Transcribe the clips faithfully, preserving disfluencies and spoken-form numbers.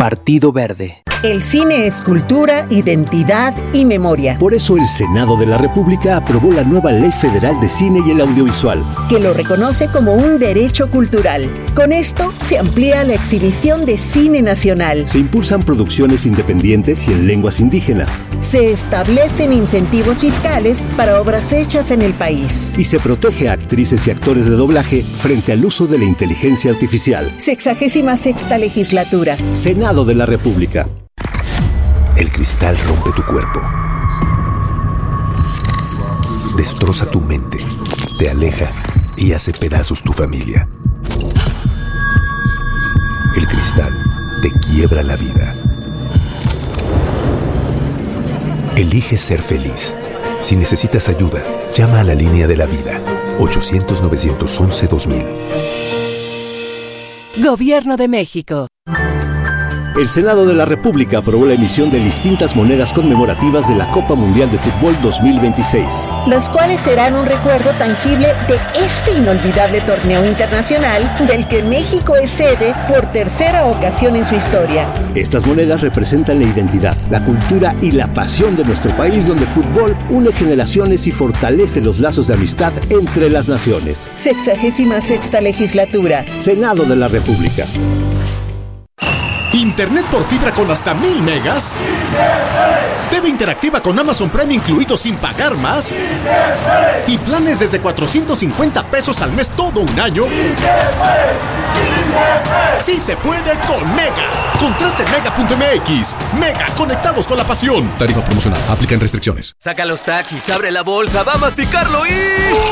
Partido Verde. El cine es cultura, identidad y memoria. Por eso el Senado de la República aprobó la nueva Ley Federal de Cine y el Audiovisual, que lo reconoce como un derecho cultural. Con esto se amplía la exhibición de cine nacional. Se impulsan producciones independientes y en lenguas indígenas. Se establecen incentivos fiscales para obras hechas en el país. Y se protege a actrices y actores de doblaje frente al uso de la inteligencia artificial. Sexagésima sexta legislatura. Senado de la República. El cristal rompe tu cuerpo, destroza tu mente, te aleja y hace pedazos tu familia. El cristal te quiebra la vida. Elige ser feliz. Si necesitas ayuda, llama a la línea de la vida, ochocientos, novecientos once, dos mil. Gobierno de México. El Senado de la República aprobó la emisión de distintas monedas conmemorativas de la Copa Mundial de Fútbol dos mil veintiséis. Las cuales serán un recuerdo tangible de este inolvidable torneo internacional del que México es sede por tercera ocasión en su historia. Estas monedas representan la identidad, la cultura y la pasión de nuestro país, donde el fútbol une generaciones y fortalece los lazos de amistad entre las naciones. Sexagésima sexta legislatura. Senado de la República. Internet por fibra con hasta mil megas. T V interactiva con Amazon Prime incluido sin pagar más. Y planes desde cuatrocientos cincuenta pesos al mes todo un año. Sí se puede con Mega. Contrate Mega punto M X. Mega, conectados con la pasión. Tarifa promocional, aplican restricciones. Saca los Takis, abre la bolsa, va a masticarlo y...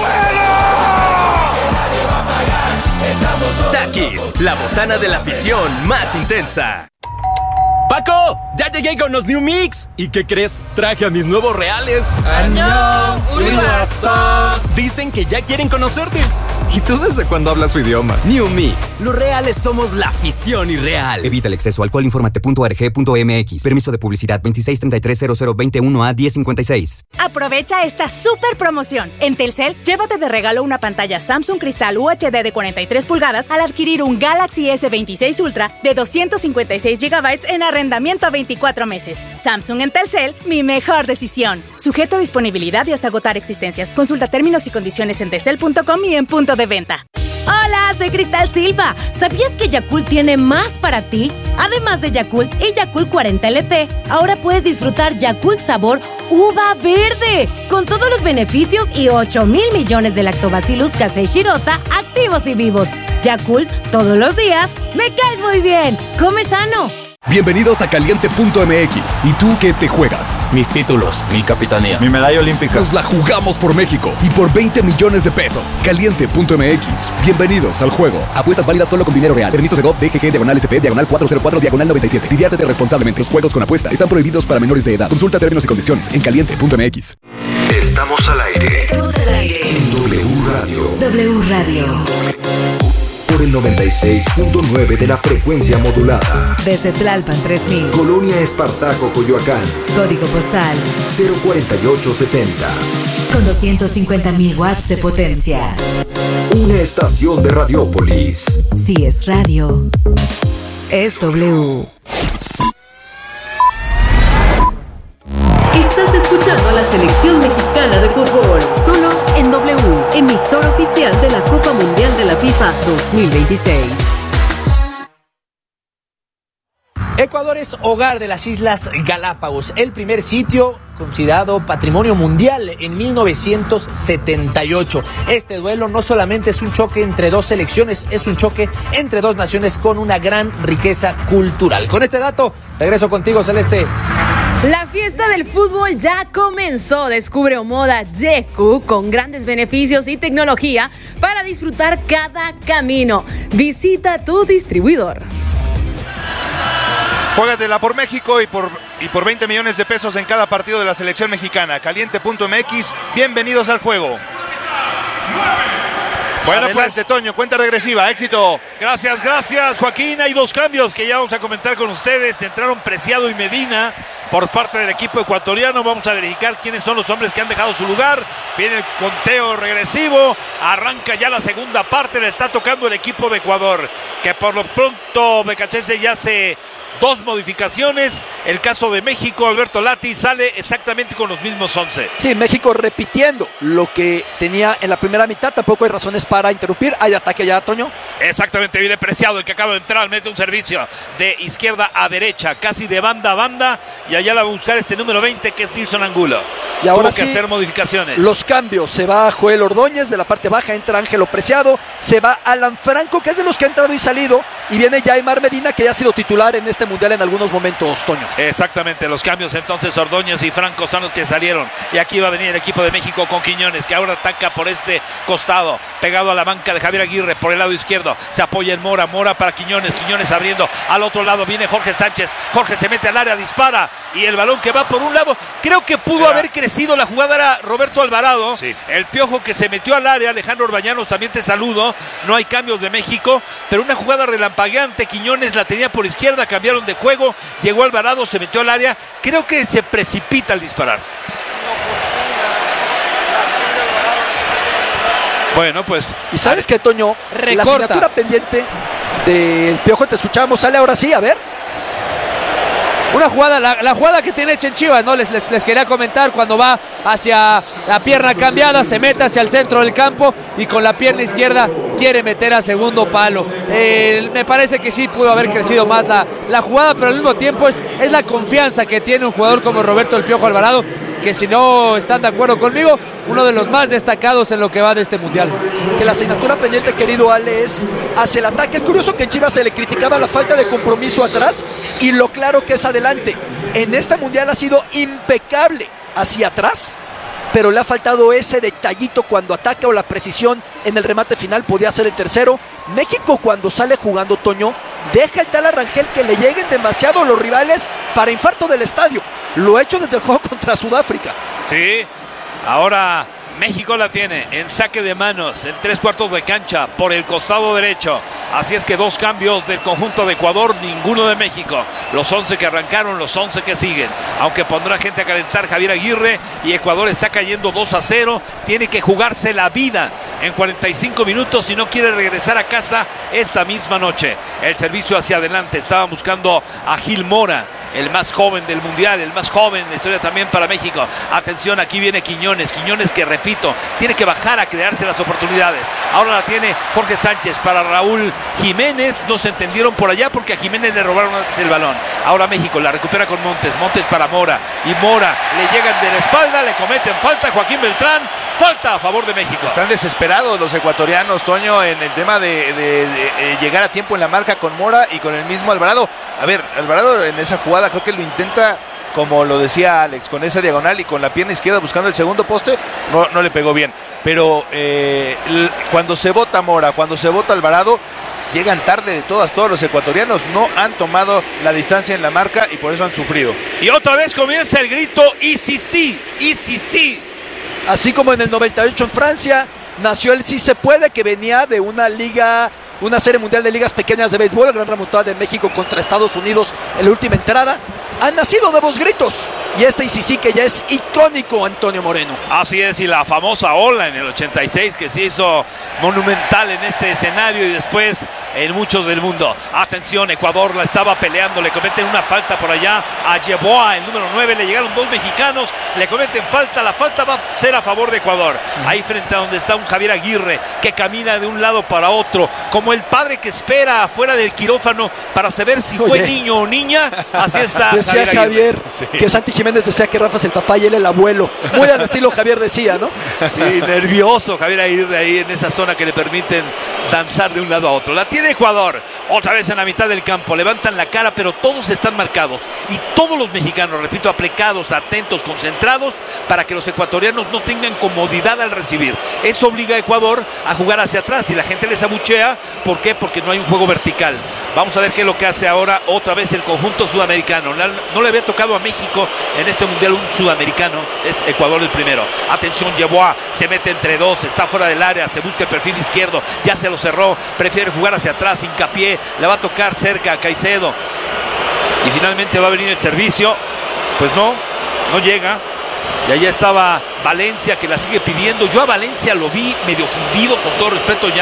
Takis, la botana de la afición más intensa. ¡Paco! ¡Ya llegué con los New Mix! ¿Y qué crees? Traje a mis nuevos reales. ¡Añón! ¡Uribaso! Dicen que ya quieren conocerte. ¿Y tú desde cuándo hablas su idioma? New Mix. Los reales somos la afición irreal. Evita el exceso. Alcohol. Infórmate punto a r g punto m x. Permiso de publicidad veintiséis treinta y tres cero cero veintiuno a diez cincuenta y seis. Aprovecha esta super promoción. En Telcel, llévate de regalo una pantalla Samsung Cristal U H D de cuarenta y tres pulgadas al adquirir un Galaxy S veintiséis Ultra de doscientos cincuenta y seis gigabytes en arrendamiento a veinticuatro meses. Samsung en Telcel, mi mejor decisión. Sujeto a disponibilidad y hasta agotar existencias. Consulta términos y condiciones en telcel punto com y en punto de venta. Hola, soy Cristal Silva. ¿Sabías que Yakult tiene más para ti? Además de Yakult y Yakult cuarenta L T, ahora puedes disfrutar Yakult sabor uva verde, con todos los beneficios y ocho mil millones de lactobacillus casei shirota activos y vivos. Yakult, todos los días, me caes muy bien. Come sano. Bienvenidos a Caliente punto M X. ¿Y tú qué te juegas? Mis títulos, mi capitanía, mi medalla olímpica. Nos la jugamos por México y por veinte millones de pesos. Caliente punto M X. Bienvenidos al juego. Apuestas válidas solo con dinero real. Permisos de G O V, D G G, diagonal S P, diagonal cuatrocientos cuatro, diagonal noventa y siete. Diviértete responsablemente. Los juegos con apuesta están prohibidos para menores de edad. Consulta términos y condiciones en Caliente punto M X. Estamos al aire. Estamos al aire. En W Radio. W Radio. Por el noventa y seis punto nueve de la frecuencia modulada. Desde Tlalpan tres mil. Colonia Espartaco, Coyoacán. Código postal cero cuarenta y ocho setenta. Con doscientos cincuenta mil watts de potencia. Una estación de Radiópolis. Si es radio, es W. Estás escuchando a la selección mexicana de fútbol, solo en W, emisora oficial de la Copa Mundial de la FIFA dos mil veintiséis. Ecuador es hogar de las Islas Galápagos, el primer sitio considerado patrimonio mundial en mil novecientos setenta y ocho. Este duelo no solamente es un choque entre dos selecciones, es un choque entre dos naciones con una gran riqueza cultural. Con este dato, regreso contigo, Celeste. La fiesta del fútbol ya comenzó. Descubre Omoda Yeku con grandes beneficios y tecnología para disfrutar cada camino. Visita tu distribuidor. Juégatela por México y por, y por veinte millones de pesos en cada partido de la selección mexicana. Caliente punto M X, bienvenidos al juego. Bueno, adelante, pues, Toño, cuenta regresiva, éxito. Gracias, gracias, Joaquín. Hay dos cambios que ya vamos a comentar con ustedes. Entraron Preciado y Medina por parte del equipo ecuatoriano. Vamos a verificar quiénes son los hombres que han dejado su lugar. Viene el conteo regresivo. Arranca ya la segunda parte. Le está tocando el equipo de Ecuador, que por lo pronto Becachese ya se dos modificaciones. El caso de México, Alberto Lati sale exactamente con los mismos once. Sí, México repitiendo lo que tenía en la primera mitad. Tampoco hay razones para interrumpir. Hay ataque ya, Toño. Exactamente, viene Preciado, el que acaba de entrar, mete un servicio de izquierda a derecha, casi de banda a banda, y allá la va a buscar este número veinte, que es Nilson Angulo. Y ahora Tuvo que sí, hacer modificaciones. Los cambios, se va Joel Ordóñez de la parte baja, entra Ángelo Preciado, se va Alan Franco, que es de los que ha entrado y salido, y viene ya Aimar Medina, que ya ha sido titular en este mundial en algunos momentos, Toño. Exactamente, los cambios entonces, Ordóñez y Franco son los que salieron, y aquí va a venir el equipo de México con Quiñones, que ahora ataca por este costado, pegado a la banca de Javier Aguirre, por el lado izquierdo, se apoya en Mora, Mora para Quiñones, Quiñones abriendo al otro lado, viene Jorge Sánchez, Jorge se mete al área, dispara, y el balón que va por un lado, creo que pudo era. haber crecido, la jugada era Roberto Alvarado, sí. El Piojo que se metió al área, Alejandro Orbañanos, también te saludo, no hay cambios de México, pero una jugada relampagueante, Quiñones la tenía por izquierda, cambiaron de juego, llegó Alvarado, se metió al área, creo que se precipita al disparar. Bueno, pues... ¿Y sabes qué, Toño? Recorta. La asignatura pendiente del Piojo, te escuchábamos, sale ahora sí, a ver. Una jugada, la, la jugada que tiene hecha en Chivas, ¿no? Les, les, les quería comentar cuando va hacia la pierna cambiada, se mete hacia el centro del campo y con la pierna izquierda quiere meter a segundo palo. Eh, me parece que sí pudo haber crecido más la, la jugada, pero al mismo tiempo es, es la confianza que tiene un jugador como Roberto El Piojo Alvarado, que si no están de acuerdo conmigo, uno de los más destacados en lo que va de este mundial. Que la asignatura pendiente, querido Ale, es hacia el ataque. Es curioso que en Chivas se le criticaba la falta de compromiso atrás y lo claro que es adelante. En este mundial ha sido impecable hacia atrás, pero le ha faltado ese detallito cuando ataca o la precisión en el remate final. Podía ser el tercero. México, cuando sale jugando, Toño, deja el tal a Rangel que le lleguen demasiado los rivales para infarto del estadio. Lo ha hecho desde el juego contra Sudáfrica. Sí, ahora México la tiene en saque de manos, en tres cuartos de cancha, por el costado derecho. Así es que dos cambios del conjunto de Ecuador, ninguno de México. Los once que arrancaron, los once que siguen. Aunque pondrá gente a calentar Javier Aguirre, y Ecuador está cayendo dos a cero. Tiene que jugarse la vida en cuarenta y cinco minutos si no quiere regresar a casa esta misma noche. El servicio hacia adelante, estaba buscando a Gil Mora, el más joven del mundial, el más joven en la historia también para México. Atención, aquí viene Quiñones, Quiñones que, repito, tiene que bajar a crearse las oportunidades. Ahora la tiene Jorge Sánchez para Raúl Jiménez, no se entendieron por allá porque a Jiménez le robaron antes el balón. Ahora México la recupera con Montes, Montes para Mora, y Mora le llegan de la espalda, le cometen falta, Joaquín Beltrán, falta a favor de México. Están desesperados los ecuatorianos, Toño, en el tema de, de, de, de llegar a tiempo en la marca con Mora y con el mismo Alvarado. A ver, Alvarado en esa jugada creo que lo intenta, como lo decía Alex, con esa diagonal y con la pierna izquierda buscando el segundo poste, no, no le pegó bien. Pero eh, el, cuando se bota Mora, cuando se bota Alvarado, llegan tarde de todas, todos los ecuatorianos no han tomado la distancia en la marca y por eso han sufrido. Y otra vez comienza el grito, y sí, sí, y sí, sí. Así como en el noventa y ocho en Francia, nació el Sí Se Puede, que venía de una liga, una serie mundial de ligas pequeñas de béisbol, la gran remontada de México contra Estados Unidos en la última entrada. Han nacido nuevos gritos, y este I C C que ya es icónico, Antonio Moreno. Así es, y la famosa ola en el ochenta y seis que se hizo monumental en este escenario y después en muchos del mundo. Atención, Ecuador la estaba peleando, le cometen una falta por allá a Yeboah, el número nueve, le llegaron dos mexicanos, le cometen falta, la falta va a ser a favor de Ecuador. Ahí frente a donde está un Javier Aguirre que camina de un lado para otro, como el padre que espera afuera del quirófano para saber si fue Oye. niño o niña, así está. Decía Javier, Javier sí. que Santi Jiménez decía que Rafa es el papá y él el abuelo. Muy al estilo Javier decía, ¿no? Sí, nervioso Javier Aguirre ahí en esa zona que le permiten danzar de un lado a otro. La tiene Ecuador, otra vez en la mitad del campo, levantan la cara, pero todos están marcados. Y todos los mexicanos, repito, aplicados, atentos, concentrados, para que los ecuatorianos no tengan comodidad al recibir. Eso obliga a Ecuador a jugar hacia atrás y la gente les abuchea. ¿Por qué? Porque no hay un juego vertical. Vamos a ver qué es lo que hace ahora otra vez el conjunto sudamericano. No le había tocado a México en este mundial un sudamericano, es Ecuador el primero. Atención, Yeboah se mete entre dos, está fuera del área, se busca el perfil izquierdo, ya se lo cerró, prefiere jugar hacia atrás, hincapié, le va a tocar cerca a Caicedo y finalmente va a venir el servicio, pues no, no llega. Y allá estaba Valencia, que la sigue pidiendo. Yo a Valencia lo vi medio fundido, con todo respeto ya,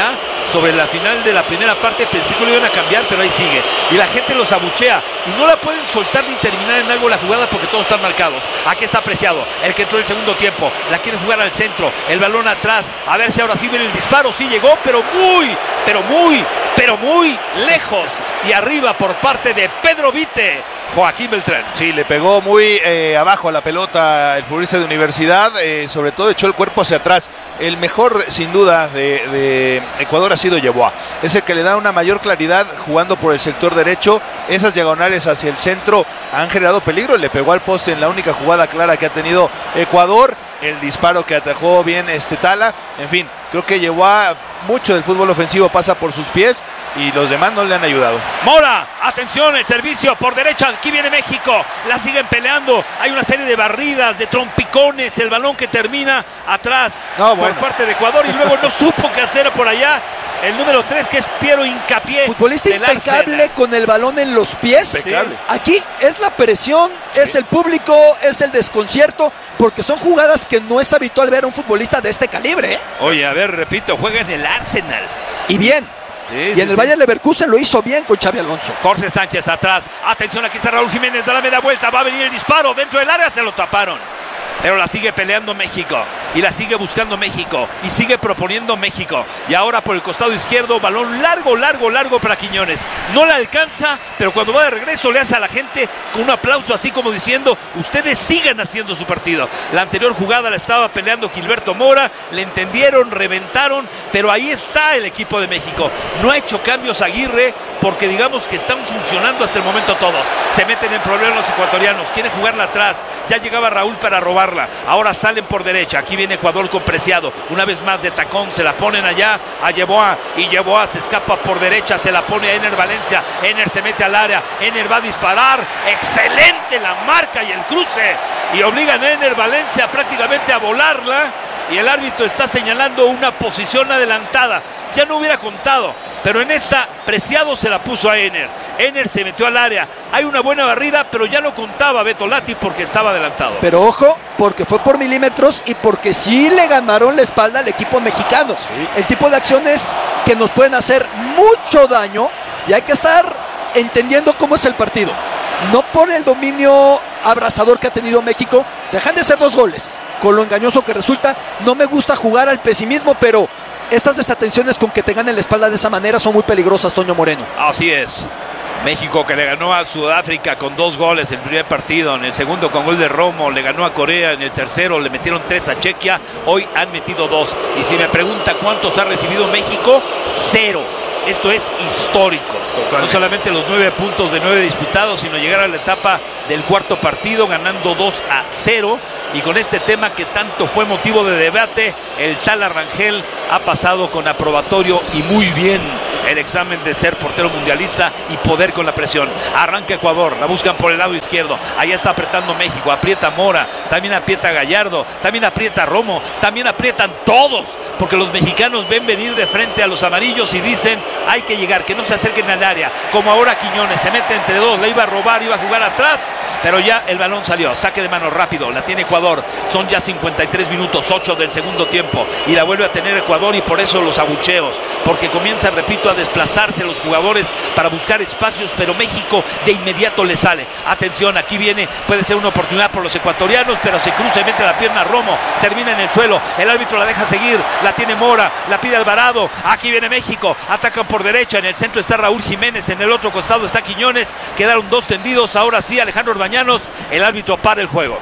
sobre la final de la primera parte, pensé que lo iban a cambiar, pero ahí sigue. Y la gente los abuchea y no la pueden soltar ni terminar en algo la jugada porque todos están marcados. Aquí está Preciado, el que entró el segundo tiempo. La quiere jugar al centro, el balón atrás. A ver si ahora sí viene el disparo. Sí llegó, pero muy, pero muy, pero muy lejos. Y arriba por parte de Pedro Vite, Joaquín Beltrán. Sí, le pegó muy eh, abajo a la pelota el futbolista de Universidad, eh, sobre todo echó el cuerpo hacia atrás. El mejor, sin duda, de, de Ecuador ha sido Yeboah. Es el que le da una mayor claridad jugando por el sector derecho. Esas diagonales hacia el centro han generado peligro. Le pegó al poste en la única jugada clara que ha tenido Ecuador. El disparo que atajó bien este Tala. En fin, creo que Yeboah, mucho del fútbol ofensivo pasa por sus pies y los demás no le han ayudado. Mora, atención, el servicio por derecha, aquí viene México, la siguen peleando, hay una serie de barridas, de trompicones, el balón que termina atrás no, bueno. por parte de Ecuador y luego no supo qué hacer por allá. El número tres, que es Piero Hincapié. Futbolista impecable con el balón en los pies. Impecable. Aquí es la presión, sí. es el público, es el desconcierto, porque son jugadas que no es habitual ver a un futbolista de este calibre. ¿eh? Oye, a ver, repito, juega en el Arsenal. Y bien. Sí, y sí, en el sí. Bayer Leverkusen lo hizo bien con Xabi Alonso. Jorge Sánchez atrás. Atención, aquí está Raúl Jiménez, da la media vuelta. Va a venir el disparo dentro del área, se lo taparon. Pero la sigue peleando México y la sigue buscando México y sigue proponiendo México. Y ahora por el costado izquierdo, balón largo, largo, largo para Quiñones. No la alcanza, pero cuando va de regreso le hace a la gente con un aplauso así como diciendo, ustedes sigan haciendo su partido. La anterior jugada la estaba peleando Gilberto Mora, le entendieron, reventaron, pero ahí está el equipo de México. No ha hecho cambios Aguirre porque digamos que están funcionando hasta el momento todos. Se meten en problemas los ecuatorianos, quieren jugarla atrás. Ya llegaba Raúl para robarla. Ahora salen por derecha. Aquí viene Ecuador con Preciado. Una vez más de tacón. Se la ponen allá a Yeboah. Y Yeboah se escapa por derecha. Se la pone a Ener Valencia. Ener se mete al área. Ener va a disparar. Excelente la marca y el cruce. Y obligan a Ener Valencia prácticamente a volarla. Y el árbitro está señalando una posición adelantada. Ya no hubiera contado. Pero en esta, Preciado se la puso a Ener. Ener se metió al área. Hay una buena barrida, pero ya no contaba Beto Lati porque estaba adelantado. Pero ojo, porque fue por milímetros y porque sí le ganaron la espalda al equipo mexicano. Sí. El tipo de acciones que nos pueden hacer mucho daño y hay que estar entendiendo cómo es el partido. No por el dominio abrasador que ha tenido México, dejan de ser dos goles. Con lo engañoso que resulta, no me gusta jugar al pesimismo, pero estas desatenciones con que te ganen la espalda de esa manera son muy peligrosas, Toño Moreno. Así es. México que le ganó a Sudáfrica con dos goles en el primer partido, en el segundo con gol de Romo, le ganó a Corea, en el tercero le metieron tres a Chequia, hoy han metido dos. Y si me pregunta cuántos ha recibido México, cero. Esto es histórico. Totalmente. No solamente los nueve puntos de nueve disputados, sino llegar a la etapa del cuarto partido ganando dos a cero. Y con este tema que tanto fue motivo de debate, el Tala Rangel ha pasado con aprobatorio y muy bien el examen de ser portero mundialista y poder con la presión. Arranca Ecuador, la buscan por el lado izquierdo. Ahí está apretando México, aprieta Mora, también aprieta Gallardo, también aprieta Romo, también aprietan todos, porque los mexicanos ven venir de frente a los amarillos y dicen, hay que llegar, que no se acerquen al área. Como ahora Quiñones se mete entre dos, la iba a robar, iba a jugar atrás, pero ya el balón salió. Saque de mano rápido, la tiene Ecuador. Son ya cincuenta y tres minutos, ocho del segundo tiempo, y la vuelve a tener Ecuador, y por eso los abucheos, porque comienza, repito, a desplazarse los jugadores para buscar espacios, pero México de inmediato le sale. Atención, aquí viene, puede ser una oportunidad por los ecuatorianos, pero se cruza y mete la pierna a Romo, termina en el suelo, el árbitro la deja seguir, la tiene Mora, la pide Alvarado, aquí viene México, atacan por derecha, en el centro está Raúl Jiménez, en el otro costado está Quiñones, quedaron dos tendidos, ahora sí Alejandro Orbañanos, el árbitro para el juego.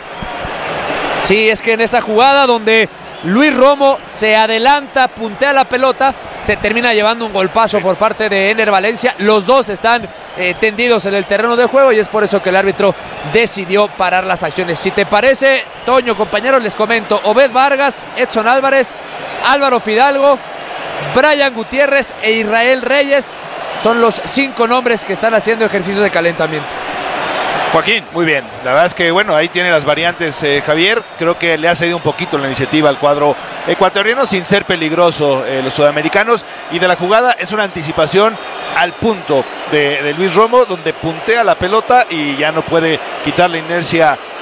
Sí, es que en esa jugada donde Luis Romo se adelanta, puntea la pelota, se termina llevando un golpazo por parte de Ener Valencia. Los dos están eh, tendidos en el terreno de juego y es por eso que el árbitro decidió parar las acciones. Si te parece, Toño, compañeros, les comento: Obed Vargas, Edson Álvarez, Álvaro Fidalgo, Brian Gutiérrez e Israel Reyes son los cinco nombres que están haciendo ejercicios de calentamiento. Joaquín, muy bien. La verdad es que, bueno, ahí tiene las variantes eh, Javier. Creo que le ha cedido un poquito la iniciativa al cuadro ecuatoriano sin ser peligroso eh, los sudamericanos. Y de la jugada es una anticipación al punto de, de Luis Romo, donde puntea la pelota y ya no puede quitar la inercia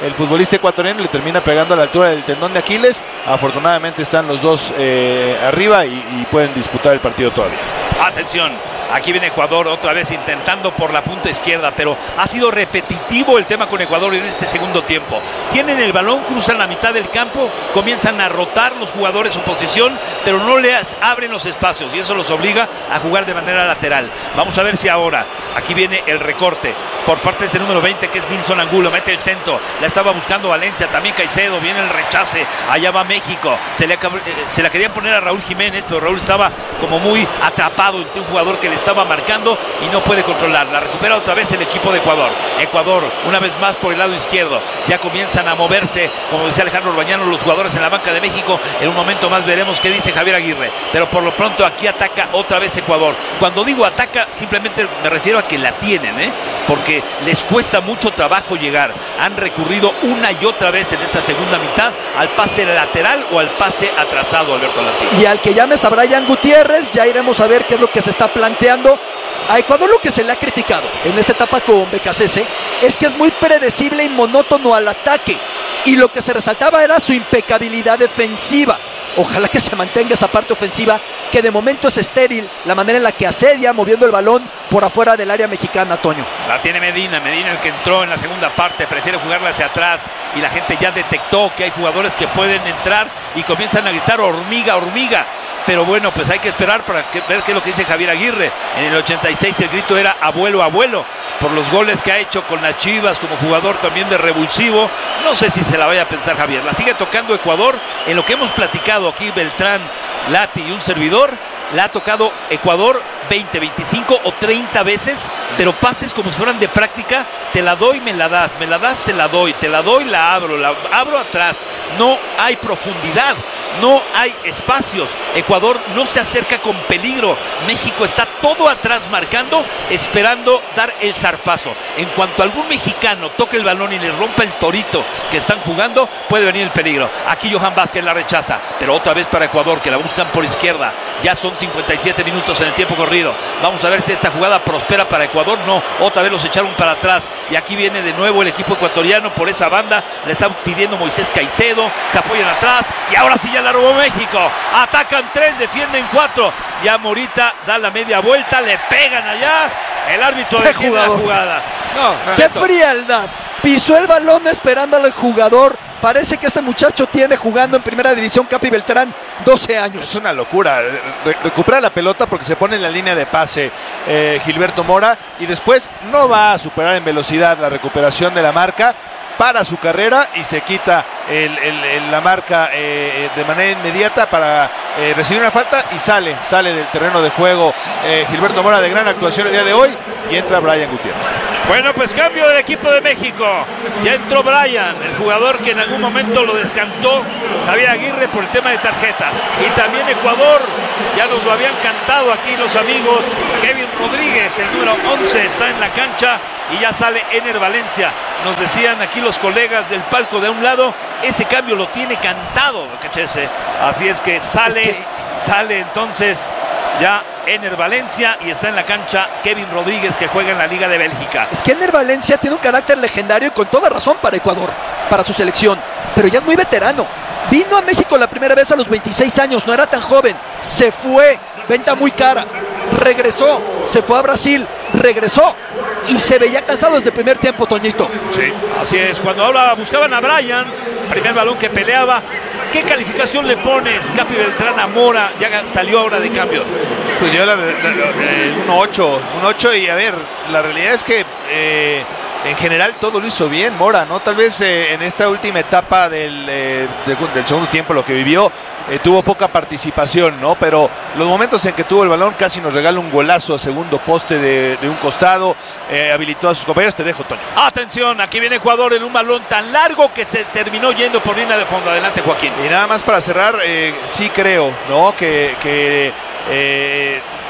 el futbolista ecuatoriano le termina pegando a la altura del tendón de Aquiles. Afortunadamente están los dos eh, arriba y, y pueden disputar el partido todavía. Atención, aquí viene Ecuador otra vez intentando por la punta izquierda, pero ha sido repetitivo el tema con Ecuador en este segundo tiempo. Tienen el balón, cruzan la mitad del campo, comienzan a rotar los jugadores oposición, pero no les abren los espacios y eso los obliga a jugar de manera lateral. Vamos a ver si ahora, aquí viene el recorte por parte de este número veinte que es Nilson Angulo, mete el centro, la estaba buscando Valencia, también Caicedo, viene el rechace, allá va México, se, le, se la querían poner a Raúl Jiménez, pero Raúl estaba como muy atrapado entre un jugador que le estaba marcando y no puede controlar. La recupera otra vez el equipo de Ecuador. Ecuador, una vez más por el lado izquierdo, ya comienzan a moverse, como decía Alejandro Orbañano, los jugadores en la banca de México. En un momento más veremos qué dice Javier Aguirre, pero por lo pronto aquí ataca otra vez Ecuador. Cuando digo ataca, simplemente me refiero a que la tienen, ¿eh? porque les cuesta mucho trabajo llegar. Han recurrido una y otra vez en esta segunda mitad al pase lateral o al pase atrasado, Alberto Latino. Y al que llames a Brian Gutiérrez, ya iremos a ver qué es lo que se está planteando. A Ecuador lo que se le ha criticado en esta etapa con B K C S es que es muy predecible y monótono al ataque, y lo que se resaltaba era su impecabilidad defensiva. Ojalá que se mantenga esa parte ofensiva, que de momento es estéril, la manera en la que asedia moviendo el balón por afuera del área mexicana, Toño. La tiene Medina, Medina el que entró en la segunda parte, prefiere jugarla hacia atrás y la gente ya detectó que hay jugadores que pueden entrar y comienzan a gritar hormiga, hormiga. Pero bueno, pues hay que esperar para que, ver qué es lo que dice Javier Aguirre. En el ochenta y seis el grito era abuelo, abuelo, por los goles que ha hecho con las Chivas como jugador también de revulsivo. No sé si se la vaya a pensar Javier. La sigue tocando Ecuador. En lo que hemos platicado aquí Beltrán, Lati y un servidor, la ha tocado Ecuador veinte, veinticinco o treinta veces, pero pases como si fueran de práctica. Te la doy, me la das, me la das, te la doy, te la doy, la abro, la abro atrás. No hay profundidad, no hay espacios. Ecuador no se acerca con peligro. México está todo atrás marcando, esperando dar el zarpazo. En cuanto algún mexicano toque el balón y les rompa el torito que están jugando, puede venir el peligro. Aquí Johan Vázquez la rechaza, pero otra vez para Ecuador, que la buscan por izquierda. Ya son cincuenta y siete minutos en el tiempo corrido. Vamos a ver si esta jugada prospera para Ecuador. No, otra vez los echaron para atrás y aquí viene de nuevo el equipo ecuatoriano por esa banda. Le están pidiendo Moisés Caicedo, se apoyan atrás y ahora sí ya la robó México. Atacan tres, defienden cuatro. Ya Morita da la media vuelta, le pegan allá. El árbitro detiene la jugada. No, ¡qué frialdad! Pisó el balón esperando al jugador. Parece que este muchacho tiene jugando en primera división, Capi Beltrán, doce años. Es una locura. Re- recupera la pelota porque se pone en la línea de pase eh, Gilberto Mora y después no va a superar en velocidad la recuperación de la marca. Para su carrera y se quita el, el, el, la marca eh, de manera inmediata para eh, recibir una falta y sale, sale del terreno de juego eh, Gilberto Mora, de gran actuación el día de hoy, y entra Brian Gutiérrez. Bueno, pues cambio del equipo de México. Ya entró Brian, el jugador que en algún momento lo descantó Javier Aguirre por el tema de tarjetas. Y también Ecuador, ya nos lo habían cantado aquí los amigos. Kevin Rodríguez, el número once, está en la cancha y ya sale Ener Valencia. Nos decían aquí los colegas del palco de un lado, ese cambio lo tiene cantado, Cachese. Así es que sale, es que... sale entonces ya Ener Valencia y está en la cancha Kevin Rodríguez, que juega en la Liga de Bélgica. Es que Ener Valencia tiene un carácter legendario y con toda razón para Ecuador, para su selección, pero ya es muy veterano. Vino a México la primera vez a los veintiséis años, no era tan joven, se fue, venta muy cara, regresó, se fue a Brasil, regresó y se veía cansado desde el primer tiempo, Toñito. Sí, así es. Cuando ahora buscaban a Brian, primer balón que peleaba. ¿Qué calificación le pones, Capi Beltrán, a Mora? Ya salió ahora de cambio. Pues yo la, la, la, un ocho, un ocho, y a ver, la realidad es que eh, en general todo lo hizo bien Mora, ¿no? Tal vez eh, en esta última etapa del, eh, de, del segundo tiempo, lo que vivió, eh, tuvo poca participación, ¿no? Pero los momentos en que tuvo el balón casi nos regala un golazo a segundo poste de, de un costado, eh, habilitó a sus compañeros. Te dejo, Toño. Atención, aquí viene Ecuador en un balón tan largo que se terminó yendo por línea de fondo. Adelante, Joaquín. Y nada más para cerrar, eh, sí creo, ¿no? Que, que eh,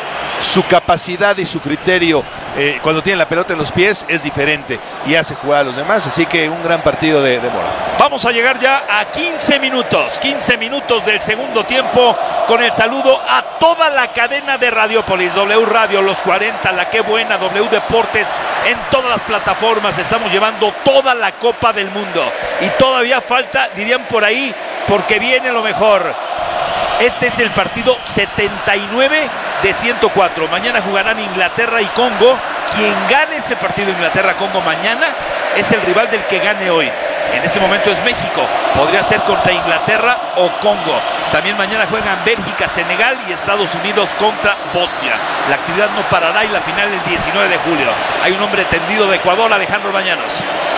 su capacidad y su criterio eh, cuando tiene la pelota en los pies es diferente y hace jugar a los demás, así que un gran partido de, de Mora. Vamos a llegar ya a quince minutos, quince minutos del segundo tiempo con el saludo a toda la cadena de Radiopolis, W Radio, Los cuarenta, La Qué Buena, W Deportes, en todas las plataformas estamos llevando toda la Copa del Mundo y todavía falta, dirían por ahí, porque viene lo mejor. Este es el partido setenta y nueve de ciento cuatro. Mañana jugarán Inglaterra y Congo. Quien gane ese partido Inglaterra-Congo mañana es el rival del que gane hoy. En este momento es México. Podría ser contra Inglaterra o Congo. También mañana juegan Bélgica, Senegal y Estados Unidos contra Bosnia. La actividad no parará y la final el diecinueve de julio. Hay un hombre tendido de Ecuador, Alejandro Bañanos.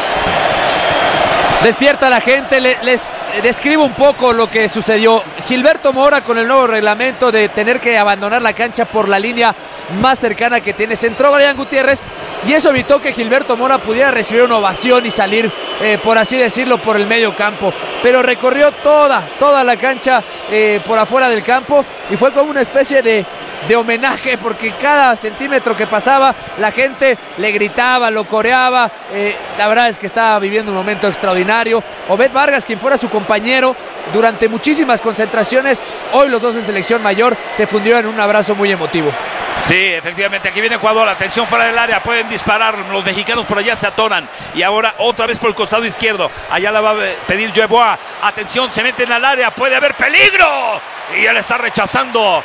Despierta la gente, le, les describo un poco lo que sucedió. Gilberto Mora con el nuevo reglamento de tener que abandonar la cancha por la línea más cercana que tiene. Se entró Brian Gutiérrez y eso evitó que Gilberto Mora pudiera recibir una ovación y salir, eh, por así decirlo, por el medio campo. Pero recorrió toda, toda la cancha eh, por afuera del campo y fue como una especie de... de homenaje, porque cada centímetro que pasaba la gente le gritaba, lo coreaba. Eh, la verdad es que estaba viviendo un momento extraordinario. Obed Vargas, quien fuera su compañero durante muchísimas concentraciones, hoy los dos en selección mayor, se fundió en un abrazo muy emotivo. Sí, efectivamente, aquí viene Ecuador, atención fuera del área, pueden disparar, los mexicanos por allá se atoran, y ahora otra vez por el costado izquierdo, allá la va a pedir Yeboah, atención, se meten al área, puede haber peligro, y él está rechazando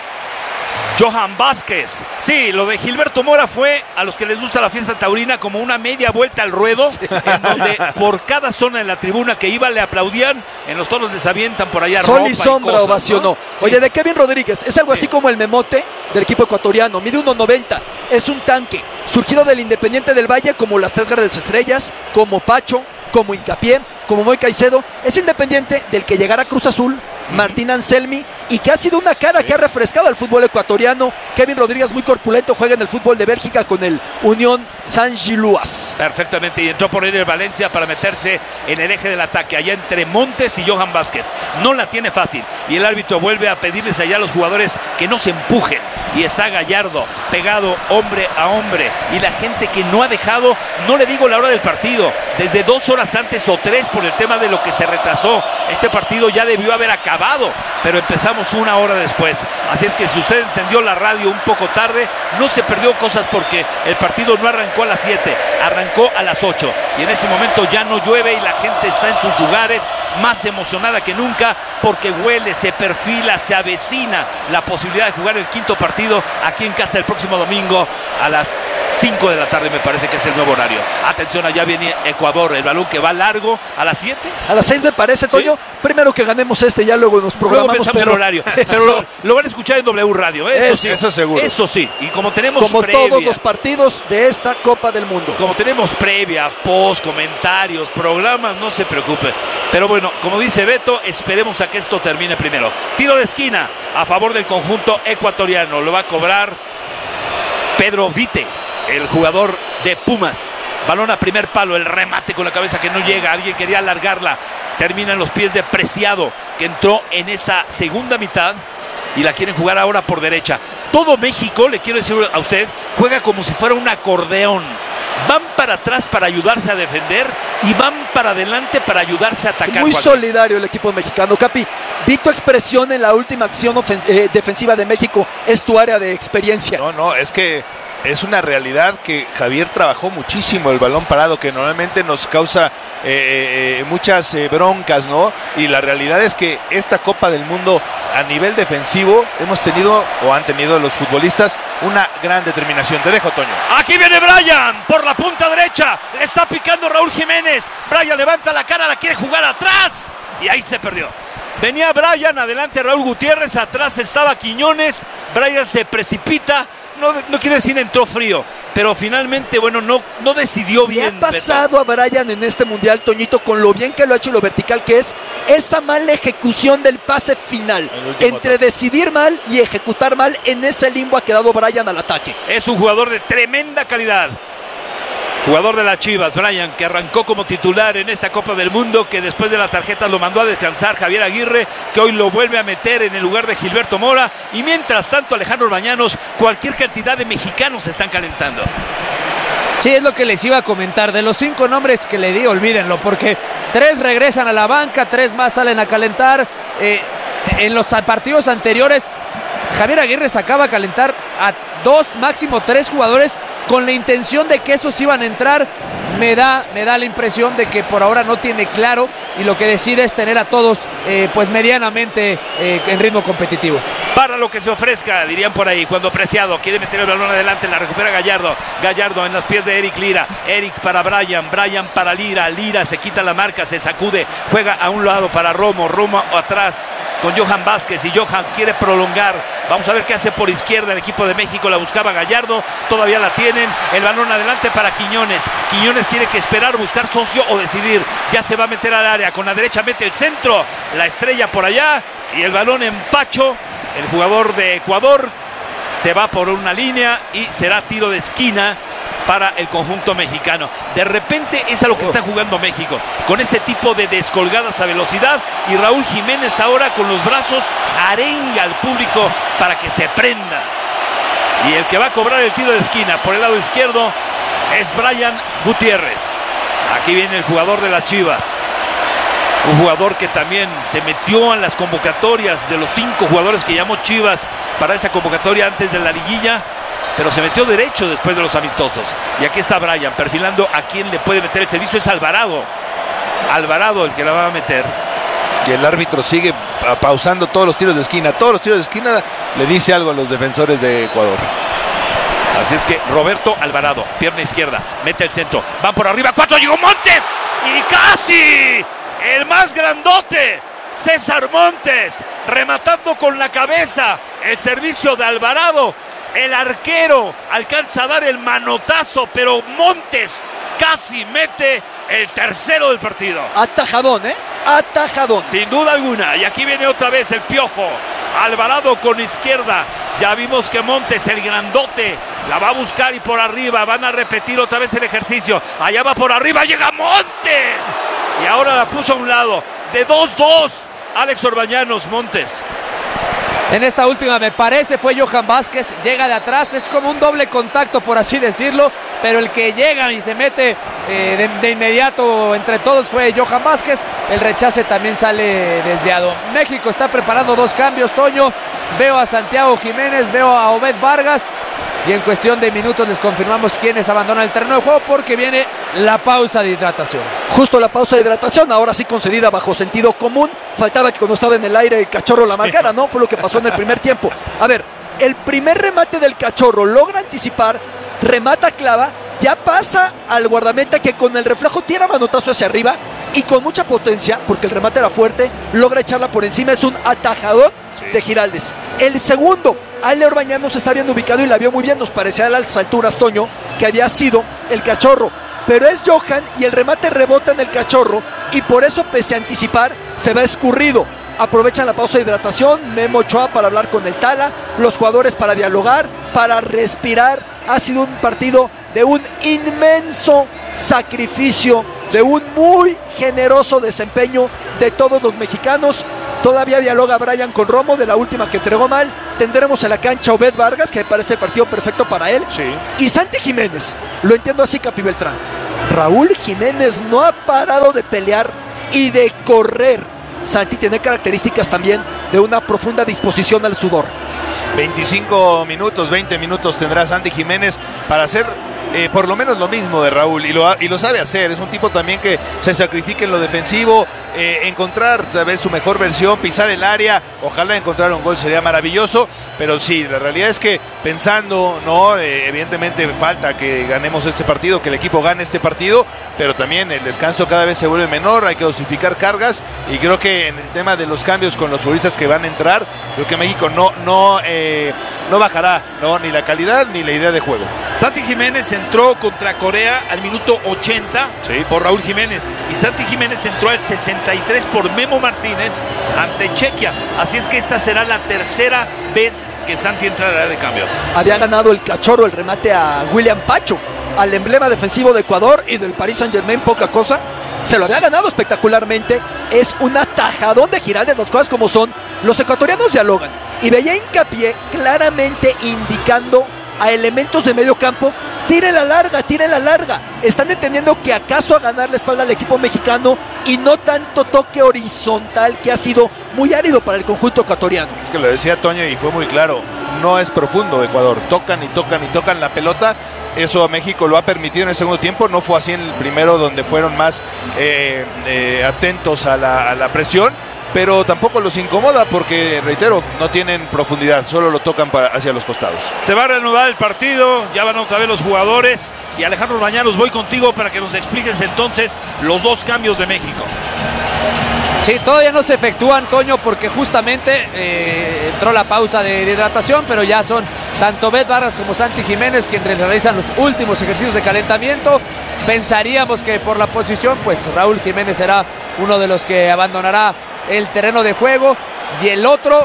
Johan Vázquez. Sí, lo de Gilberto Mora fue, a los que les gusta la fiesta taurina, como una media vuelta al ruedo, sí, en donde por cada zona de la tribuna que iba le aplaudían, en los toros les avientan por allá Sol ropa y sombra y cosas, ovacionó, ¿no? Oye, sí. De Kevin Rodríguez, es algo sí. así como el memote del equipo ecuatoriano, mide uno noventa, es un tanque, surgido del Independiente del Valle, como las Tres Grandes Estrellas, como Pacho, como Hincapié, como Moy Caicedo. Es Independiente del que llegará Cruz Azul, Martín Anselmi, y que ha sido una cara sí. que ha refrescado al fútbol ecuatoriano. Kevin Rodríguez, muy corpulento, juega en el fútbol de Bélgica con el Unión Saint-Gilloise. Perfectamente, y entró por él el Valencia para meterse en el eje del ataque, allá entre Montes y Johan Vázquez. No la tiene fácil, y el árbitro vuelve a pedirles allá a los jugadores que no se empujen, y está Gallardo pegado hombre a hombre, y la gente que no ha dejado, no le digo la hora del partido, desde dos horas antes o tres por el tema de lo que se retrasó. Este partido ya debió haber acabado, pero empezamos una hora después. Así es que si usted encendió la radio un poco tarde, no se perdió cosas, porque el partido no arrancó a las siete, arrancó a las ocho. Y en este momento ya no llueve y la gente está en sus lugares más emocionada que nunca, porque huele, se perfila, se avecina la posibilidad de jugar el quinto partido aquí en casa el próximo domingo a las cinco de la tarde, me parece que es el nuevo horario. Atención, allá viene Ecuador, el balón que va largo a las siete. A las seis me parece, Toño. ¿Sí? Primero que ganemos este, ya luego nos programamos. Luego pensamos pero... el horario. Pero lo, lo van a escuchar en W Radio, ¿eh? Eso, eso, sí, eso seguro. Eso sí, y como tenemos como previa, todos los partidos de esta Copa del Mundo. Como tenemos previa, post, comentarios, programas, no se preocupe. Pero bueno, como dice Beto, esperemos a que esto termine primero. Tiro de esquina a favor del conjunto ecuatoriano. Lo va a cobrar Pedro Vite, el jugador de Pumas. Balón a primer palo, el remate con la cabeza que no llega, alguien quería alargarla, termina en los pies de Preciado, que entró en esta segunda mitad y la quieren jugar ahora por derecha. Todo México, le quiero decir a usted, juega como si fuera un acordeón. Van para atrás para ayudarse a defender y van para adelante para ayudarse a atacar. Muy solidario el equipo mexicano. Capi, vi tu expresión en la última acción eh, defensiva de México, es tu área de experiencia. No, no, es que es una realidad que Javier trabajó muchísimo el balón parado, que normalmente nos causa eh, eh, muchas eh, broncas, ¿no? Y la realidad es que esta Copa del Mundo a nivel defensivo hemos tenido, o han tenido los futbolistas, una gran determinación. Te dejo, Toño. Aquí viene Brian por la punta derecha, le está picando Raúl Jiménez. Brian levanta la cara, la quiere jugar atrás y ahí se perdió. Venía Brian, adelante Raúl Gutiérrez, atrás estaba Quiñones. Brian se precipita. No, no quiere decir entró frío, pero finalmente, bueno, no, no decidió bien. ¿Qué ha pasado Beto? A Brian en este mundial, Toñito, con lo bien que lo ha hecho y lo vertical que es, esa mala ejecución del pase final? Entre toque. Decidir mal y ejecutar mal, en ese limbo ha quedado Brian al ataque. Es un jugador de tremenda calidad. Jugador de las Chivas, Brian, que arrancó como titular en esta Copa del Mundo, que después de la tarjeta lo mandó a descansar Javier Aguirre, que hoy lo vuelve a meter en el lugar de Gilberto Mora. Y mientras tanto, Alejandro Orbañanos, cualquier cantidad de mexicanos se están calentando. Sí, es lo que les iba a comentar. De los cinco nombres que le di, olvídenlo, porque tres regresan a la banca, tres más salen a calentar. Eh, en los partidos anteriores, Javier Aguirre sacaba a calentar a dos, máximo tres jugadores con la intención de que esos iban a entrar. Me da, me da la impresión de que por ahora no tiene claro y lo que decide es tener a todos eh, pues medianamente eh, en ritmo competitivo. Para lo que se ofrezca, dirían por ahí, cuando Preciado quiere meter el balón adelante, la recupera Gallardo. Gallardo en los pies de Eric Lira. Eric para Brian, Brian para Lira. Lira se quita la marca, se sacude, juega a un lado para Romo, Romo atrás con Johan Vázquez y Johan quiere prolongar. Vamos a ver qué hace por izquierda el equipo de México. La buscaba Gallardo, todavía la tienen. El balón adelante para Quiñones. Quiñones tiene que esperar, buscar socio o decidir. Ya se va a meter al área, con la derecha mete el centro, la estrella por allá y el balón en Pacho. El jugador de Ecuador se va por una línea y será tiro de esquina para el conjunto mexicano. De repente es a lo que está jugando México, con ese tipo de descolgadas a velocidad, y Raúl Jiménez ahora con los brazos arenga al público para que se prenda. Y el que va a cobrar el tiro de esquina por el lado izquierdo es Brian Gutiérrez. Aquí viene el jugador de las Chivas. Un jugador que también se metió en las convocatorias de los cinco jugadores que llamó Chivas para esa convocatoria antes de la liguilla, pero se metió derecho después de los amistosos. Y aquí está Brian perfilando a quien le puede meter el servicio. Es Alvarado. Alvarado el que la va a meter. Y el árbitro sigue pausando todos los tiros de esquina. Todos los tiros de esquina le dice algo a los defensores de Ecuador. Así es que Roberto Alvarado, pierna izquierda, mete el centro. Van por arriba, cuatro, llegó Montes. Y casi el más grandote, César Montes, rematando con la cabeza el servicio de Alvarado. El arquero alcanza a dar el manotazo, pero Montes casi mete el tercero del partido. Atajadón, ¿eh? Atajadón. Sin duda alguna. Y aquí viene otra vez el Piojo. Alvarado con izquierda. Ya vimos que Montes, el grandote, la va a buscar y por arriba. Van a repetir otra vez el ejercicio. Allá va por arriba, llega Montes. Y ahora la puso a un lado. De dos dos. Alex Orbañanos, Montes. En esta última me parece fue Johan Vázquez, llega de atrás, es como un doble contacto por así decirlo, pero el que llega y se mete eh, de, de inmediato entre todos fue Johan Vázquez. El rechace también sale desviado. México está preparando dos cambios, Toño. Veo a Santiago Jiménez, veo a Obed Vargas y en cuestión de minutos les confirmamos quiénes abandonan el terreno de juego porque viene la pausa de hidratación. Justo la pausa de hidratación, ahora sí concedida bajo sentido común. Faltaba que cuando estaba en el aire el Cachorro la marcara, ¿no? Fue lo que pasó en el primer tiempo. A ver, el primer remate del Cachorro logra anticipar, remata clava, ya pasa al guardameta que con el reflejo tira manotazo hacia arriba y con mucha potencia, porque el remate era fuerte, logra echarla por encima. Es un atajador de Giraldes. El segundo, Ale Orbañanos está bien ubicado y la vio muy bien. Nos parecía a las alturas, Toño, que había sido el Cachorro, pero es Johan y el remate rebota en el Cachorro y por eso, pese a anticipar, se va escurrido. Aprovechan la pausa de hidratación, Memo Ochoa para hablar con el Tala, los jugadores para dialogar, para respirar. Ha sido un partido de un inmenso sacrificio, de un muy generoso desempeño de todos los mexicanos. Todavía dialoga Brian con Romo de la última que entregó mal. Tendremos en la cancha Obed Vargas, que me parece el partido perfecto para él. Sí. Y Santi Jiménez, lo entiendo así, Capi Beltrán. Raúl Jiménez no ha parado de pelear y de correr. Santi tiene características también de una profunda disposición al sudor. veinticinco minutos, veinte minutos tendrá Santi Jiménez para hacer eh, por lo menos lo mismo de Raúl, y lo, y lo sabe hacer. Es un tipo también que se sacrifica en lo defensivo, eh, encontrar tal vez su mejor versión, pisar el área, ojalá encontrar un gol sería maravilloso, pero sí, la realidad es que pensando, no, eh, evidentemente falta que ganemos este partido, que el equipo gane este partido, pero también el descanso cada vez se vuelve menor, hay que dosificar cargas, y creo que en el tema de los cambios con los futbolistas que van a entrar, creo que México no, no, eh, no bajará, no, ni la calidad ni la idea de juego. Santi Jiménez entró contra Corea al minuto ochenta, sí, por Raúl Jiménez, y Santi Jiménez entró al sesenta y tres por Memo Martínez ante Chequia, así es que esta será la tercera vez que Santi entrará de cambio. Había ganado el Cachorro el remate a William Pacho al emblema defensivo de Ecuador y del Paris Saint-Germain, poca cosa. Se lo había ganado espectacularmente. Es un atajadón de Giraldes, las cosas como son. Los ecuatorianos dialogan y veía hincapié claramente indicando a elementos de medio campo: tire la larga, tire la larga. Están entendiendo que acaso a ganar la espalda al equipo mexicano y no tanto toque horizontal, que ha sido muy árido para el conjunto ecuatoriano. Es que lo decía Toño y fue muy claro, no es profundo Ecuador, tocan y tocan y tocan la pelota. Eso a México lo ha permitido en el segundo tiempo, no fue así en el primero, donde fueron más eh, eh, atentos a la, a la presión, pero tampoco los incomoda porque, reitero, no tienen profundidad, solo lo tocan para, hacia los costados. Se va a reanudar el partido, ya van otra vez los jugadores, y Alejandro Bañanos, voy contigo para que nos expliques entonces los dos cambios de México. Sí, todavía no se efectúan, Toño, porque justamente eh, entró la pausa de, de hidratación, pero ya son tanto Obed Vargas como Santi Jiménez quienes realizan los últimos ejercicios de calentamiento. Pensaríamos que por la posición, pues Raúl Jiménez será uno de los que abandonará el terreno de juego, y el otro,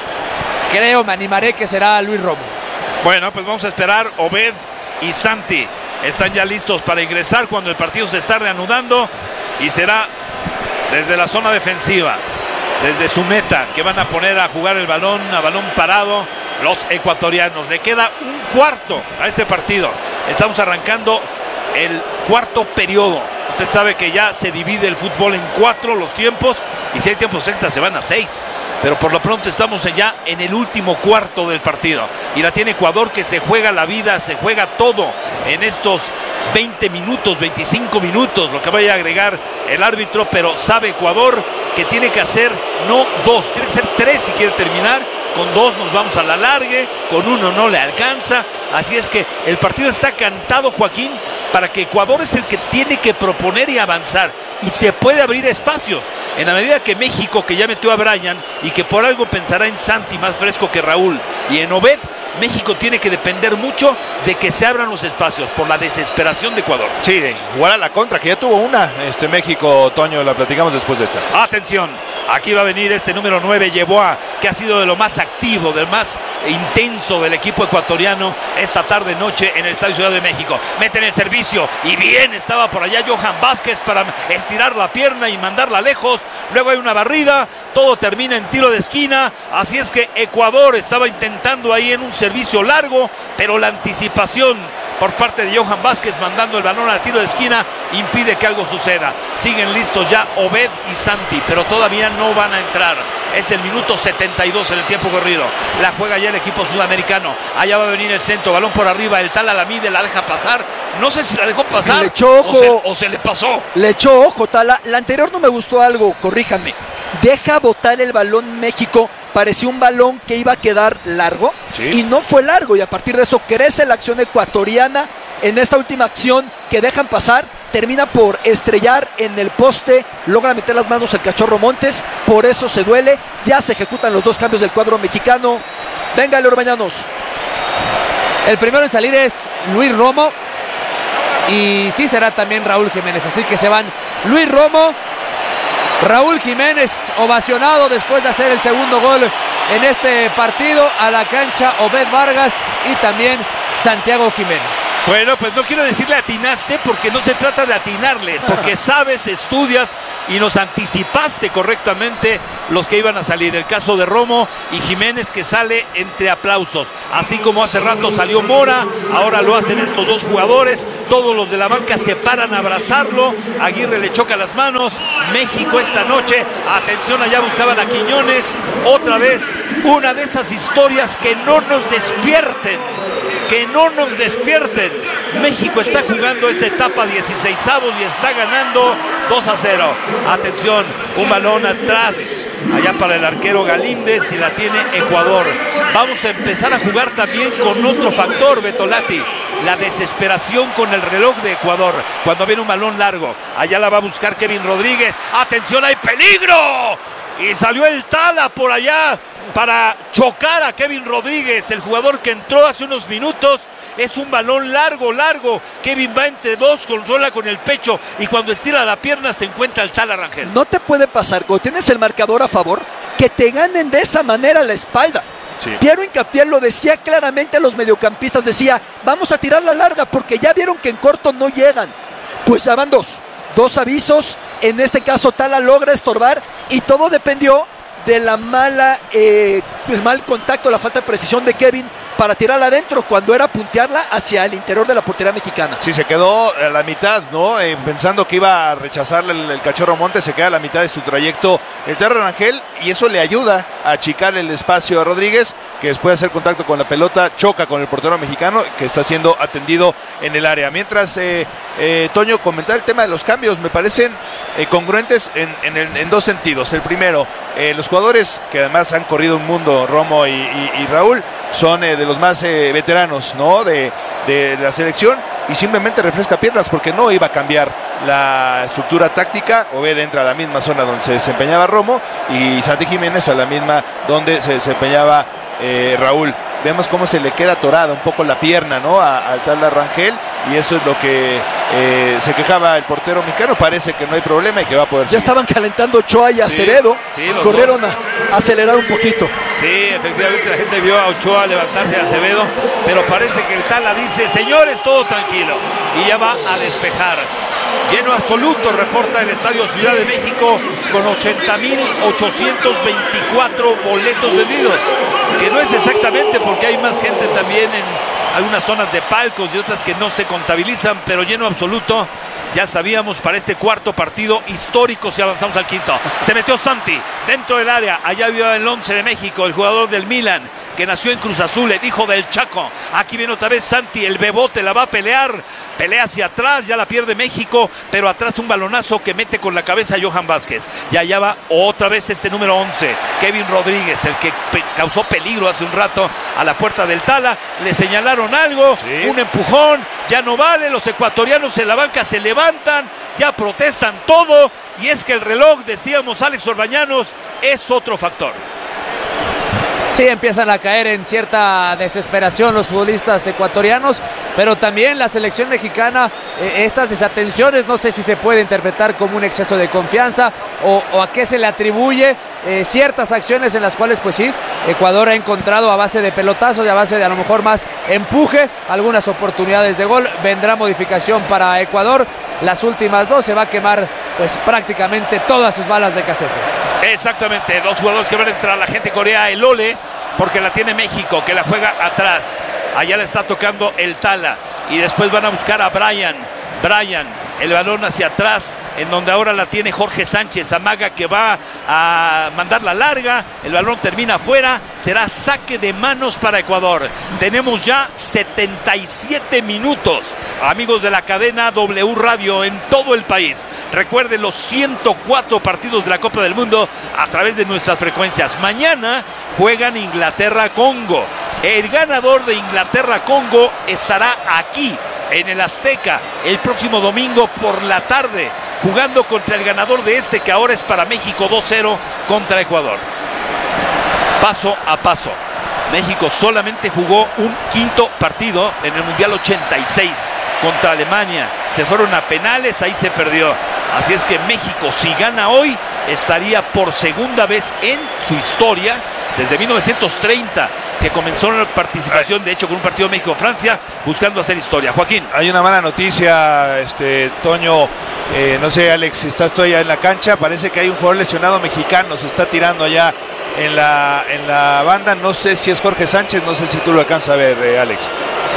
creo, me animaré que será Luis Romo. Bueno, pues vamos a esperar. Obed y Santi están ya listos para ingresar cuando el partido se está reanudando, y será desde la zona defensiva, desde su meta, que van a poner a jugar el balón, a balón parado, los ecuatorianos. Le queda un cuarto a este partido. Estamos arrancando el cuarto periodo. Usted sabe que ya se divide el fútbol en cuatro los tiempos, y si hay tiempos extras se van a seis. Pero por lo pronto estamos ya en el último cuarto del partido. Y la tiene Ecuador, que se juega la vida, se juega todo en estos veinte minutos, veinticinco minutos, lo que vaya a agregar el árbitro. Pero sabe Ecuador que tiene que hacer no dos, tiene que ser tres si quiere terminar. Con dos nos vamos a la largue, con uno no le alcanza. Así es que el partido está cantado, Joaquín, para que Ecuador es el que tiene que proponer y avanzar, y te puede abrir espacios. En la medida que México, que ya metió a Brian y que por algo pensará en Santi, más fresco que Raúl, y en Obed, México tiene que depender mucho de que se abran los espacios por la desesperación de Ecuador. Sí, jugar a la contra, que ya tuvo una este México, Toño, la platicamos después de esta. Atención, aquí va a venir este número nueve, Yeboah, que ha sido de lo más activo, del más intenso del equipo ecuatoriano esta tarde noche en el Estadio Ciudad de México. Meten el servicio y bien estaba por allá Johan Vázquez para estirar la pierna y mandarla lejos. Luego hay una barrida, todo termina en tiro de esquina. Así es que Ecuador estaba intentando ahí en un servicio largo, pero la anticipación por parte de Johan Vázquez mandando el balón al tiro de esquina impide que algo suceda. Siguen listos ya Obed y Santi, pero todavía no van a entrar. Es el minuto setenta y dos en el tiempo corrido. La juega ya el equipo sudamericano. Allá va a venir el centro, balón por arriba. El Tala la mide, la deja pasar. No sé si la dejó pasar le echó ojo, o, se, o se le pasó. Le echó ojo, Tala. La anterior no me gustó algo, corríjanme. Deja botar el balón México. Pareció un balón que iba a quedar largo, sí, y no fue largo, y a partir de eso crece la acción ecuatoriana. En esta última acción que dejan pasar, termina por estrellar en el poste, logra meter las manos el Cachorro Montes, por eso se duele. Ya se ejecutan los dos cambios del cuadro mexicano. Venga, Leo Bañanos. El primero en salir es Luis Romo, y sí será también Raúl Jiménez, así que se van Luis Romo, Raúl Jiménez, ovacionado después de hacer el segundo gol en este partido. A la cancha Obed Vargas y también Santiago Jiménez. Bueno, pues no quiero decirle atinaste, porque no se trata de atinarle, porque sabes, estudias y nos anticipaste correctamente los que iban a salir. El caso de Romo y Jiménez, que sale entre aplausos. Así como hace rato salió Mora, ahora lo hacen estos dos jugadores. Todos los de la banca se paran a abrazarlo. Aguirre le choca las manos. México esta noche, atención, allá buscaban a Quiñones. Otra vez, una de esas historias que no nos despierten. Que no nos despierten. México está jugando esta etapa dieciseisavos y está ganando dos a cero. Atención, un balón atrás, allá para el arquero Galíndez, y la tiene Ecuador. Vamos a empezar a jugar también con otro factor, Betolati, la desesperación con el reloj de Ecuador. Cuando viene un balón largo, allá la va a buscar Kevin Rodríguez. Atención, hay peligro. Y salió el Tala por allá para chocar a Kevin Rodríguez, el jugador que entró hace unos minutos. Es un balón largo, largo. Kevin va entre dos, controla con el pecho, y cuando estira la pierna se encuentra el Tala, Rangel. No te puede pasar, cuando tienes el marcador a favor, que te ganen de esa manera la espalda. Sí. Piero Hincapié lo decía claramente a los mediocampistas, decía, vamos a tirar la larga porque ya vieron que en corto no llegan. Pues ya van dos, dos avisos, en este caso Tala logra estorbar y todo dependió de la mala, eh, el mal contacto, la falta de precisión de Kevin para tirarla adentro cuando era puntearla hacia el interior de la portería mexicana. Sí, se quedó a la mitad, ¿no? Eh, pensando que iba a rechazarle el, el Cachorro Montes, se queda a la mitad de su trayecto el Terra Rangel y eso le ayuda a achicar el espacio a Rodríguez, que después de hacer contacto con la pelota choca con el portero mexicano que está siendo atendido en el área. Mientras, eh, eh, Toño, comentar el tema de los cambios, me parecen eh, congruentes en, en, el, en dos sentidos. El primero, eh, los jugadores que además han corrido un mundo, Romo y, y, y Raúl, son eh, de los más eh, veteranos, ¿no? De, de la selección y simplemente refresca piernas porque no iba a cambiar la estructura táctica. Obed entra a la misma zona donde se desempeñaba Romo y Santi Jiménez a la misma donde se desempeñaba eh, Raúl. Vemos cómo se le queda atorada un poco la pierna, ¿no? Al Tala Rangel y eso es lo que eh, se quejaba el portero mexicano. Parece que no hay problema y que va a poder ya seguir. Estaban calentando Ochoa y Acevedo, sí, sí, corrieron dos. a acelerar un poquito. Sí, efectivamente la gente vio a Ochoa levantarse a Acevedo, pero parece que el Tala dice, señores, todo tranquilo, y ya va a despejar. Lleno absoluto, reporta el Estadio Ciudad de México con ochenta mil ochocientos veinticuatro boletos vendidos, que no es exactamente porque hay más gente también en algunas zonas de palcos y otras que no se contabilizan, pero lleno absoluto. Ya sabíamos, para este cuarto partido histórico si avanzamos al quinto. Se metió Santi dentro del área, allá vio el once de México, el jugador del Milan, que nació en Cruz Azul, el hijo del Chaco. Aquí viene otra vez Santi, el bebote la va a pelear, pelea hacia atrás, ya la pierde México, pero atrás un balonazo que mete con la cabeza a Johan Vázquez. Y allá va otra vez este número once, Kevin Rodríguez, el que pe- causó peligro hace un rato a la puerta del Tala. Le señalaron algo, sí. Un empujón, ya no vale, los ecuatorianos en la banca se levantan, ya protestan todo, y es que el reloj, decíamos Alex Orbañanos, es otro factor. Sí, empiezan a caer en cierta desesperación los futbolistas ecuatorianos, pero también la selección mexicana, eh, estas desatenciones, no sé si se puede interpretar como un exceso de confianza o, o a qué se le atribuye eh, ciertas acciones en las cuales, pues sí, Ecuador ha encontrado a base de pelotazos y a base de a lo mejor más empuje, algunas oportunidades de gol. Vendrá modificación para Ecuador, las últimas dos se va a quemar pues prácticamente todas sus balas de Becasese. Exactamente, dos jugadores que van a entrar, la gente corea el Ole, porque la tiene México, que la juega atrás. Allá le está tocando el Tala. Y después van a buscar a Brian. Brian, el balón hacia atrás, en donde ahora la tiene Jorge Sánchez. Amaga que va a mandar la larga. El balón termina afuera. Será saque de manos para Ecuador. Tenemos ya setenta y siete minutos. Amigos de la cadena W Radio en todo el país. Recuerden los ciento cuatro partidos de la Copa del Mundo a través de nuestras frecuencias. Mañana juegan Inglaterra-Congo. El ganador de Inglaterra-Congo estará aquí en el Azteca el próximo domingo por la tarde, jugando contra el ganador de este, que ahora es para México dos cero contra Ecuador. Paso a paso. México solamente jugó un quinto partido en el Mundial ochenta y seis contra Alemania. Se fueron a penales, ahí se perdió. Así es que México, si gana hoy, estaría por segunda vez en su historia, desde mil novecientos treinta, que comenzó la participación, de hecho, con un partido México-Francia, buscando hacer historia. Joaquín. Hay una mala noticia, este Toño, eh, no sé, Alex, si estás tú allá en la cancha, parece que hay un jugador lesionado mexicano, se está tirando allá en la, en la banda, no sé si es Jorge Sánchez, no sé si tú lo alcanzas a ver, eh, Alex.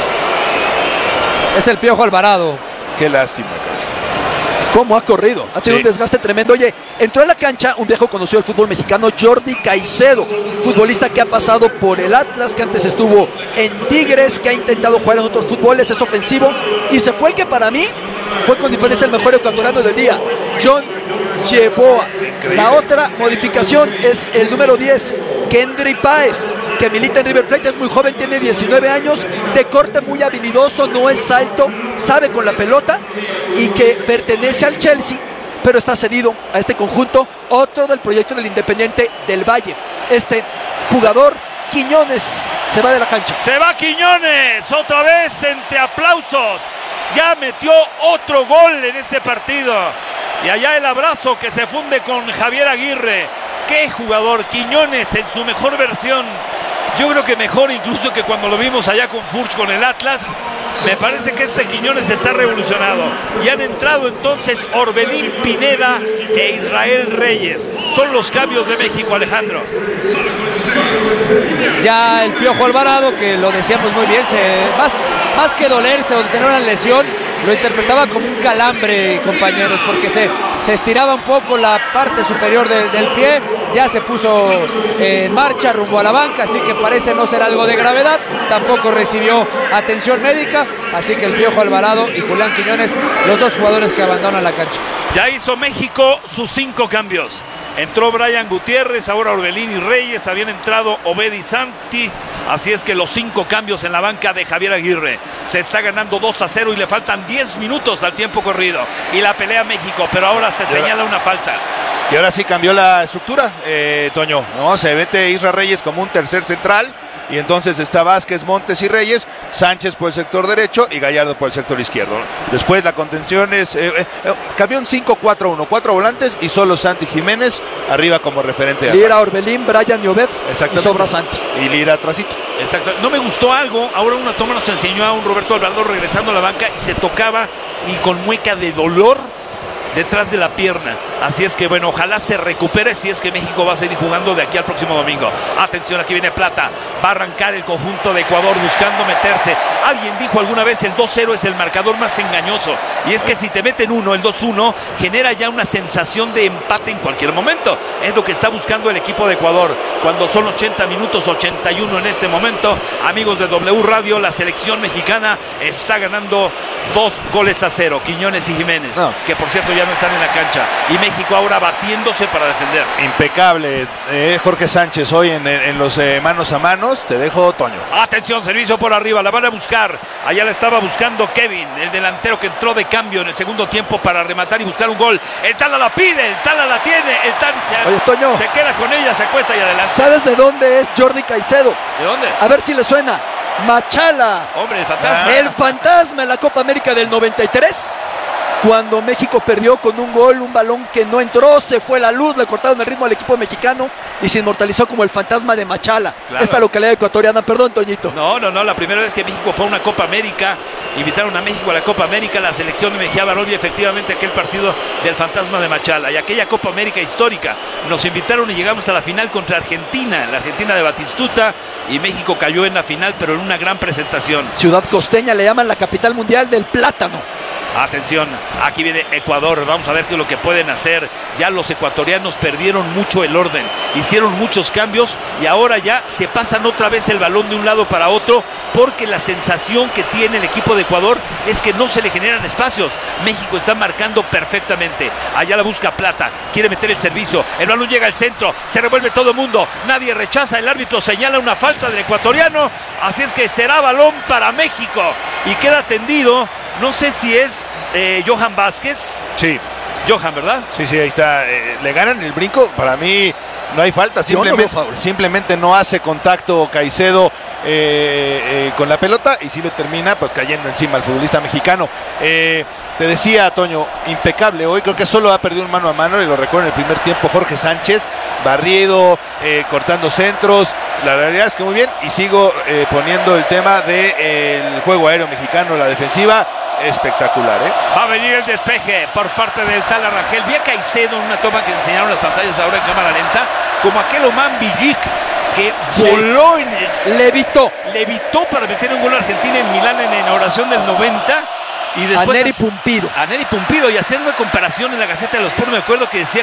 Es el Piojo Alvarado. Qué lástima. ¿Cómo ha corrido? Ha tenido sí. un desgaste tremendo. Oye, entró a la cancha un viejo conocido del fútbol mexicano, Jordi Caicedo, futbolista que ha pasado por el Atlas, que antes estuvo en Tigres, que ha intentado jugar en otros fútboles, es ofensivo, y se fue el que para mí fue con diferencia el mejor ecuatoriano del día, John Yeboah. La otra modificación es el número diez, Kendry Páez, que milita en River Plate, es muy joven, tiene diecinueve años, de corte muy habilidoso, no es alto, sabe con la pelota y que pertenece al Chelsea, pero está cedido a este conjunto, otro del proyecto del Independiente del Valle. Este jugador, Quiñones, se va de la cancha. Se va Quiñones, otra vez entre aplausos, ya metió otro gol en este partido. Y allá el abrazo que se funde con Javier Aguirre. ¡Qué jugador! Quiñones en su mejor versión. Yo creo que mejor incluso que cuando lo vimos allá con Furch con el Atlas. Me parece que este Quiñones está revolucionado. Y han entrado entonces Orbelín Pineda e Israel Reyes. Son los cambios de México, Alejandro. Ya el Piojo Alvarado, que lo decíamos muy bien, se, más, más que dolerse o tener una lesión, lo interpretaba como un calambre, compañeros, porque se, se estiraba un poco la parte superior del, del pie, ya se puso en marcha rumbo a la banca, así que parece no ser algo de gravedad, tampoco recibió atención médica, así que el Piojo Alvarado y Julián Quiñones, los dos jugadores que abandonan la cancha. Ya hizo México sus cinco cambios. Entró Brian Gutiérrez, ahora Orbelín y Reyes, habían entrado Obed y Santi, así es que los cinco cambios en la banca de Javier Aguirre. Se está ganando dos a cero y le faltan diez minutos al tiempo corrido. Y la pelea México, pero ahora se señala una falta. Y ahora sí cambió la estructura, eh, Toño, ¿no? Se mete Isra Reyes como un tercer central y entonces está Vázquez, Montes y Reyes, Sánchez por el sector derecho y Gallardo por el sector izquierdo. Después la contención es, eh, eh, cambió un cinco cuatro uno, cuatro volantes y solo Santi Jiménez arriba como referente. Lira, Orbelín, Brian y Obed y sobra Santi. Y Lira atrasito. Exacto. No me gustó algo, ahora una toma nos enseñó a un Roberto Alvarado regresando a la banca y se tocaba y con mueca de dolor detrás de la pierna, así es que bueno, ojalá se recupere si es que México va a seguir jugando de aquí al próximo domingo. Atención, aquí viene Plata, va a arrancar el conjunto de Ecuador buscando meterse. Alguien dijo alguna vez el dos cero es el marcador más engañoso, y es que si te meten uno, el dos uno genera ya una sensación de empate en cualquier momento, es lo que está buscando el equipo de Ecuador, cuando son ochenta minutos, ochenta y uno en este momento. Amigos de W Radio, la selección mexicana está ganando dos goles a cero, Quiñones y Jiménez, no. que por cierto ya no están en la cancha, y México ahora batiéndose para defender. Impecable, eh, Jorge Sánchez hoy en, en los eh, manos a manos. Te dejo, Toño. Atención, servicio por arriba, la van a buscar, allá la estaba buscando Kevin, el delantero que entró de cambio en el segundo tiempo para rematar y buscar un gol. El Tala la pide, el Tala la tiene, el Tala se, Oye, Toño, se queda con ella, se acuesta y adelante. ¿Sabes de dónde es Jordi Caicedo? ¿De dónde? A ver si le suena. Machala. Hombre, el fantasma. El fantasma en la Copa América del noventa y tres. Cuando México perdió con un gol, un balón que no entró, se fue la luz, le cortaron el ritmo al equipo mexicano y se inmortalizó como el fantasma de Machala, claro. Esta localidad ecuatoriana. Perdón, Toñito. No, no, no, la primera vez que México fue a una Copa América, invitaron a México a la Copa América, la selección de Mejía Barón y efectivamente aquel partido del fantasma de Machala y aquella Copa América histórica. Nos invitaron y llegamos a la final contra Argentina, la Argentina de Batistuta, y México cayó en la final, pero en una gran presentación. Ciudad costeña, le llaman la capital mundial del plátano. Atención, aquí viene Ecuador, vamos a ver qué es lo que pueden hacer. Ya los ecuatorianos perdieron mucho el orden, hicieron muchos cambios y ahora ya se pasan otra vez el balón de un lado para otro, porque la sensación que tiene el equipo de Ecuador es que no se le generan espacios. México está marcando perfectamente, allá la busca Plata, quiere meter el servicio, el balón llega al centro, se revuelve todo el mundo, nadie rechaza, el árbitro señala una falta del ecuatoriano, así es que será balón para México y queda tendido. No sé si es eh, Johan Vázquez. Sí. Johan, ¿verdad? Sí, sí, ahí está. Eh, le ganan el brinco. Para mí no hay falta. Simplemente no, simplemente no hace contacto Caicedo eh, eh, con la pelota y sí le termina pues cayendo encima al futbolista mexicano. Eh, te decía, Toño, impecable hoy. Creo que solo ha perdido un mano a mano y lo recuerdo en el primer tiempo Jorge Sánchez. Barrido, eh, cortando centros. La realidad es que muy bien. Y sigo eh, poniendo el tema del de, juego aéreo mexicano, la defensiva. Espectacular, ¿eh? Va a venir el despeje por parte del Tala Rangel. Vi a Caicedo en una toma que enseñaron las pantallas ahora en cámara lenta, como aquel Oman Villic que sí. voló en el... Levitó. Levitó para meter un gol a Argentina en Milán en la inauguración del noventa. Y después a Neri Pumpido. A Neri Pumpido, y hacer una comparación en la Gaceta de los Sports, me acuerdo que decía